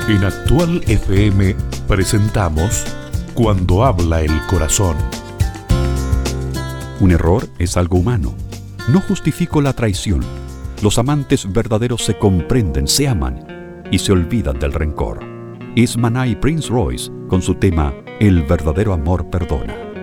En Actual FM presentamos Cuando habla el corazón. Un error es algo humano. No justifico la traición. Los amantes verdaderos se comprenden, se aman y se olvidan del rencor. Es Maná y Prince Royce con su tema El verdadero amor perdona.